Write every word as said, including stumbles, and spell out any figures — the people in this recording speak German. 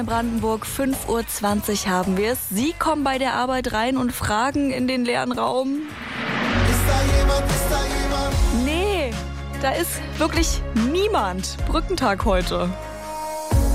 Brandenburg, fünf Uhr zwanzig haben wir es. Sie kommen bei der Arbeit rein und fragen in den leeren Raum. Ist da jemand, ist da jemand? Nee, da ist wirklich niemand. Brückentag heute.